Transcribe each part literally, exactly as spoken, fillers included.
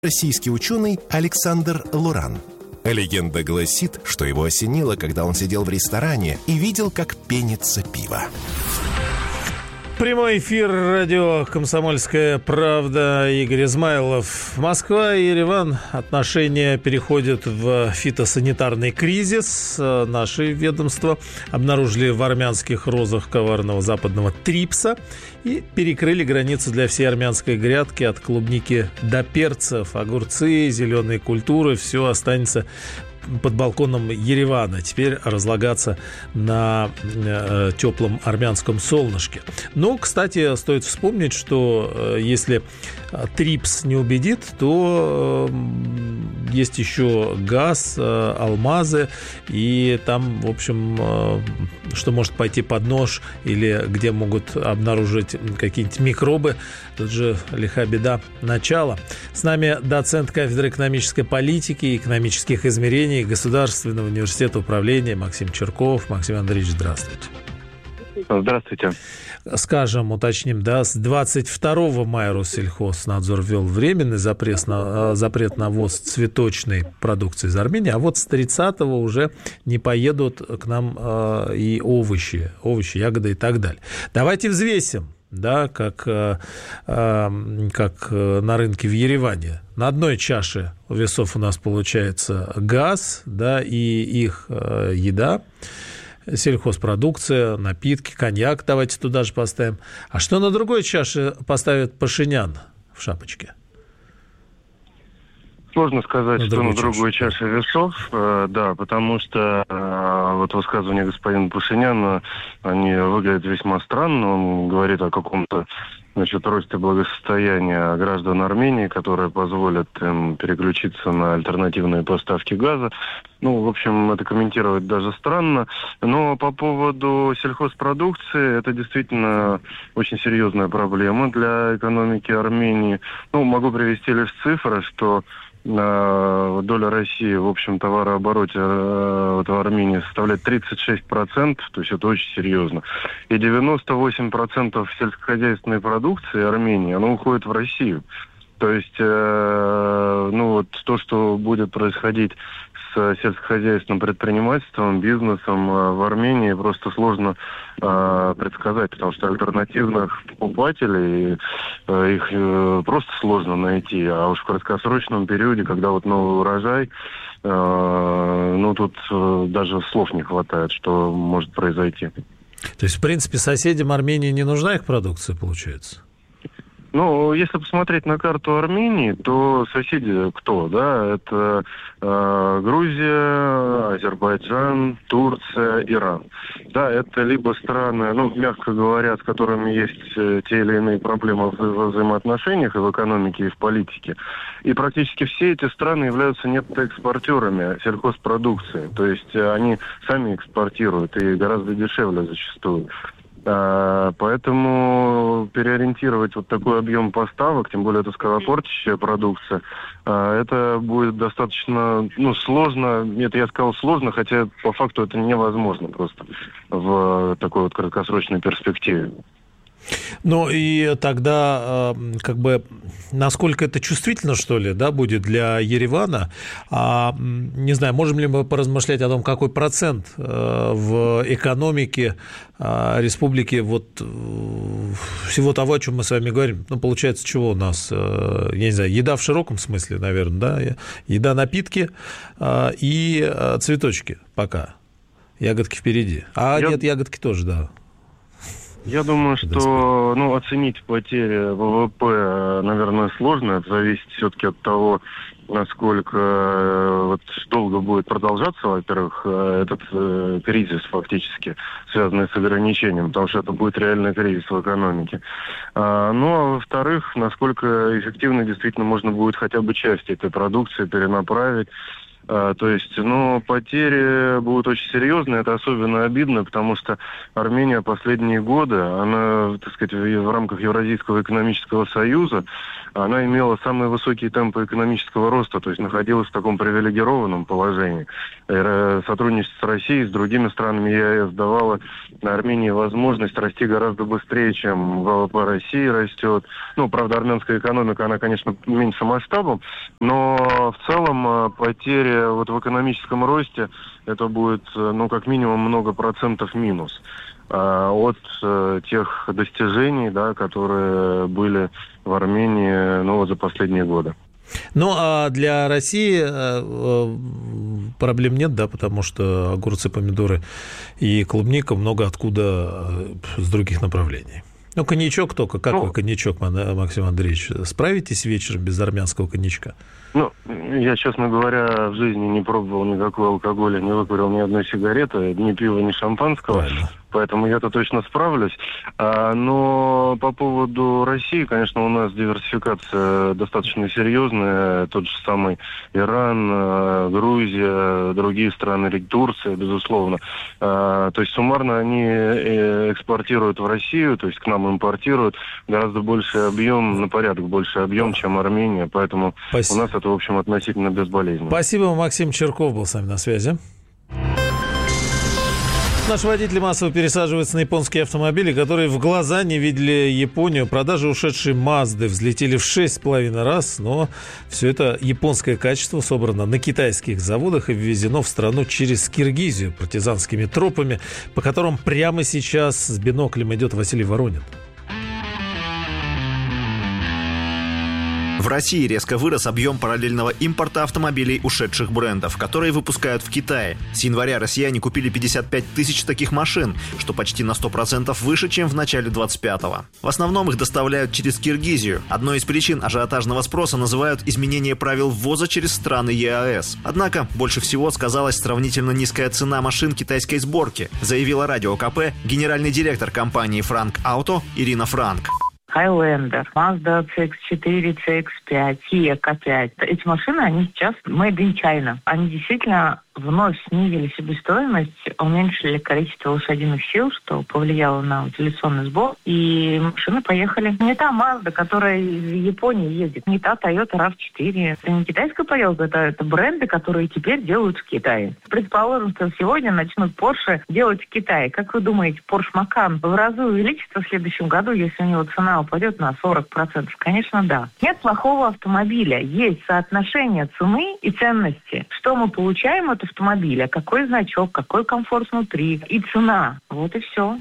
Российский ученый Александр Лоран. Легенда гласит, что его осенило, когда он сидел в ресторане и видел, как пенится пиво. Прямой эфир радио «Комсомольская правда». Игорь Измайлов. Москва и Ереван. Отношения переходят в фитосанитарный кризис. Наши ведомства обнаружили в армянских розах коварного западного трипса и перекрыли границы для всей армянской грядки от клубники до перцев. Огурцы, зеленые культуры, все останется под балконом Еревана, теперь разлагаться на э, теплом армянском солнышке. Но, кстати, стоит вспомнить, что э, если трипс не убедит, то э, есть еще газ, э, алмазы, и там, в общем, э, что может пойти под нож или где могут обнаружить какие-нибудь микробы, тут же лиха беда начала. С нами доцент кафедры экономической политики и экономических измерений Государственного университета управления Максим Черков. Максим Андреевич, здравствуйте. Здравствуйте. Скажем, уточним, да, с двадцать второго мая Россельхознадзор ввел временный запрет на, запрет на ввоз цветочной продукции из Армении, а вот с тридцатого уже не поедут к нам э, и овощи, овощи, ягоды и так далее. Давайте взвесим. Да, как, э, э, как на рынке в Ереване. На одной чаше весов у нас получается газ, да, и их э, еда, сельхозпродукция, напитки, коньяк, давайте туда же поставим. А что на другой чаше поставит Пашинян в шапочке? Сложно сказать, на что на чаше. другой чаше весов, э, да, потому что э, вот высказывания господина Пашиняна, они выглядят весьма странно. Он говорит о каком-то, значит, росте благосостояния граждан Армении, которые позволят им переключиться на альтернативные поставки газа. Ну, в общем, это комментировать даже странно. Но по поводу сельхозпродукции, это действительно очень серьезная проблема для экономики Армении. Ну, могу привести лишь цифры, что доля России в общем товарообороте э, в Армении составляет тридцать шесть процентов, то есть это очень серьезно. И девяносто восемь процентов сельскохозяйственной продукции Армении, она уходит в Россию. То есть, э, ну вот то, что будет происходить с сельскохозяйственным предпринимательством, бизнесом э, в Армении, просто сложно э, предсказать, потому что альтернативных покупателей э, их э, просто сложно найти. А уж в краткосрочном периоде, когда вот новый урожай, э, ну тут э, даже слов не хватает, что может произойти. То есть, в принципе, соседям Армении не нужна их продукция, получается? Ну, если посмотреть на карту Армении, то соседи кто, да? Это э, Грузия, Азербайджан, Турция, Иран. Да, это либо страны, ну, мягко говоря, с которыми есть э, те или иные проблемы в, в взаимоотношениях и в экономике, и в политике. И практически все эти страны являются нетtoэкспортерами сельхозпродукции. То есть э, они сами экспортируют, и гораздо дешевле зачастую. Поэтому переориентировать вот такой объем поставок, тем более это скоропортящая продукция, это будет достаточно, ну, сложно. Нет, я сказал сложно, хотя по факту это невозможно просто в такой вот краткосрочной перспективе. Ну и тогда, как бы, насколько это чувствительно, что ли, да, будет для Еревана? А, не знаю, можем ли мы поразмышлять о том, какой процент в экономике республики вот всего того, о чем мы с вами говорим? Ну, получается, чего у нас? Я не знаю, еда в широком смысле, наверное, да? Еда, напитки и цветочки пока. Ягодки впереди. А Я... нет, ягодки тоже, да. Я думаю, что, ну, оценить потери ВВП, наверное, сложно. Это зависит все-таки от того, насколько вот долго будет продолжаться, во-первых, этот э, кризис фактически, связанный с ограничением, потому что это будет реальный кризис в экономике. А, ну, а во-вторых, насколько эффективно действительно можно будет хотя бы часть этой продукции перенаправить То есть, ну, потери будут очень серьезные, это особенно обидно, потому что Армения последние годы, она, так сказать, в рамках Евразийского экономического союза, она имела самые высокие темпы экономического роста, то есть находилась в таком привилегированном положении. Сотрудничество с Россией, с другими странами ЕАЭС давало Армении возможность расти гораздо быстрее, чем ВВП России растет. Ну, правда, армянская экономика, она, конечно, меньше масштабом, но в целом потери вот в экономическом росте, это будет, ну, как минимум, много процентов минус от э, тех достижений, да, которые были в Армении, ну, вот за последние годы. Ну, а для России э, проблем нет, да, потому что огурцы, помидоры и клубника много откуда э, с других направлений. Ну, коньячок только. Как ну, вы коньячок, Максим Андреевич? Справитесь вечером без армянского коньячка? Ну, я, честно говоря, в жизни не пробовал никакого алкоголя, не выкурил ни одной сигареты, ни пива, ни шампанского. Правильно. Поэтому я-то точно справлюсь. А, но по поводу России, конечно, у нас диверсификация достаточно серьезная. Тот же самый Иран, Грузия, другие страны, Турция, безусловно. А, то есть суммарно они экспортируют в Россию, то есть к нам импортируют гораздо больший объем, на порядок больший объем, чем Армения. Поэтому Спасибо. У нас это, в общем, относительно безболезненно. Спасибо. Максим Черков был с нами на связи. Наши водители массово пересаживаются на японские автомобили, которые в глаза не видели Японию. Продажи ушедшей Мазды взлетели в шесть с половиной раз, но все это японское качество собрано на китайских заводах и ввезено в страну через Киргизию партизанскими тропами, по которым прямо сейчас с биноклем идет Василий Воронин. В России резко вырос объем параллельного импорта автомобилей ушедших брендов, которые выпускают в Китае. С января россияне купили пятьдесят пять тысяч таких машин, что почти на сто процентов выше, чем в начале двадцать пятого. В основном их доставляют через Киргизию. Одной из причин ажиотажного спроса называют изменение правил ввоза через страны ЕАЭС. Однако больше всего сказалась сравнительно низкая цена машин китайской сборки, заявила Радио КП генеральный директор компании «Франк Ауто» Ирина Франк. Highlander, Mazda си икс четыре, си икс пять, Kia ка пять. Эти машины, они сейчас made in China. Они действительно вновь снизили себестоимость, уменьшили количество лошадиных сил, что повлияло на утилизационный сбор, и машины поехали. Не та Mazda, которая из Японии ездит, не та Toyota рав четыре. Это не китайская поделка, это, это бренды, которые теперь делают в Китае. Предположим, что сегодня начнут Porsche делать в Китае. Как вы думаете, Porsche Macan в разы увеличится в следующем году, если у него цена упадет на сорок процентов? Конечно, да. Нет плохого автомобиля. Есть соотношение цены и ценности. Что мы получаем от автомобиля? Какой значок, какой комфорт внутри и цена. Вот и все.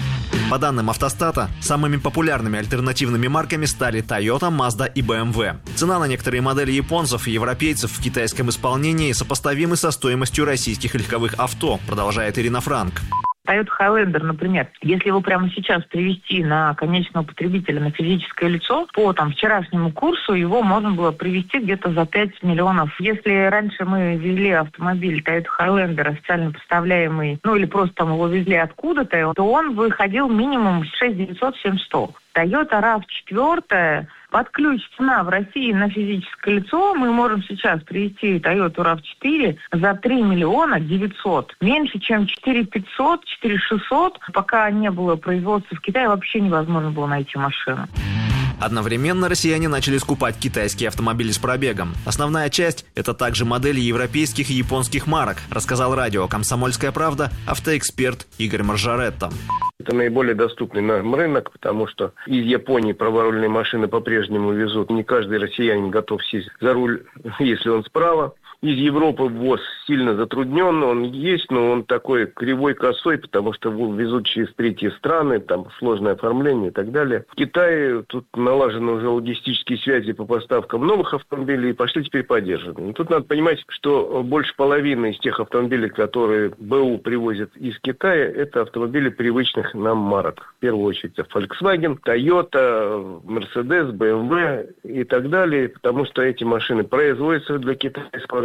По данным Автостата, самыми популярными альтернативными марками стали Toyota, Mazda и бэ эм вэ. Цена на некоторые модели японцев и европейцев в китайском исполнении сопоставимы со стоимостью российских легковых авто, продолжает Ирина Франк. Toyota Highlander, например, если его прямо сейчас привести на конечного потребителя, на физическое лицо, по там вчерашнему курсу его можно было привести где-то за пять миллионов. Если раньше мы везли автомобиль Toyota Highlander, официально поставляемый, ну или просто там его везли откуда-то, то он выходил минимум шесть девятьсот, семь сто. Toyota рав четыре под ключ цена в России на физическое лицо, мы можем сейчас привезти Toyota рав четыре за три миллиона девятьсот. Меньше, чем четыре пятьсот, четыре шестьсот. Пока не было производства в Китае, вообще невозможно было найти машину. Одновременно россияне начали скупать китайские автомобили с пробегом. Основная часть – это также модели европейских и японских марок, рассказал радио «Комсомольская правда» автоэксперт Игорь Маржаретто. Это наиболее доступный нам рынок, потому что из Японии праворульные машины по-прежнему везут. Не каждый россиянин готов сесть за руль, если он справа. Из Европы ввоз сильно затруднен, он есть, но он такой кривой, косой, потому что везут через третьи страны, там сложное оформление и так далее. В Китае тут налажены уже логистические связи по поставкам новых автомобилей, и пошли теперь подержанные. Тут надо понимать, что больше половины из тех автомобилей, которые БУ привозят из Китая, это автомобили привычных нам марок. В первую очередь Volkswagen, Toyota, Mercedes, бэ эм вэ и так далее, потому что эти машины производятся для китайского рынка,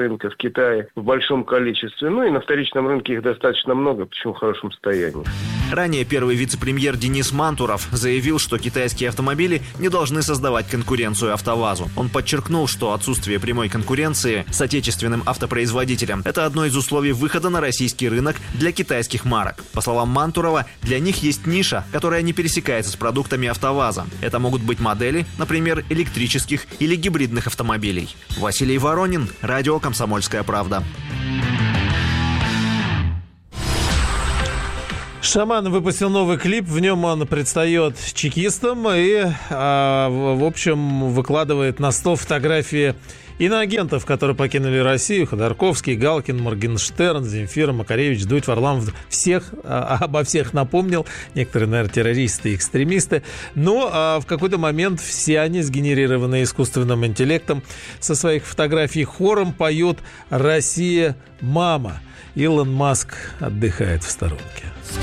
рынка в Китае в большом количестве. Ну и на вторичном рынке их достаточно много, причем в хорошем состоянии. Ранее первый вице-премьер Денис Мантуров заявил, что китайские автомобили не должны создавать конкуренцию АвтоВАЗу. Он подчеркнул, что отсутствие прямой конкуренции с отечественным автопроизводителем – это одно из условий выхода на российский рынок для китайских марок. По словам Мантурова, для них есть ниша, которая не пересекается с продуктами АвтоВАЗа. Это могут быть модели, например, электрических или гибридных автомобилей. Василий Воронин, радио «Комсомольская правда». Шаман выпустил новый клип, в нем он предстает чекистом и, а, в общем, выкладывает на стол фотографии иноагентов, которые покинули Россию: Ходорковский, Галкин, Моргенштерн, Земфира, Макаревич, Дудь, Варламов. Всех, а, обо всех напомнил. Некоторые, наверное, террористы и экстремисты. Но а, в какой-то момент все они, сгенерированные искусственным интеллектом, со своих фотографий хором поют «Россия, мама». Илон Маск отдыхает в сторонке.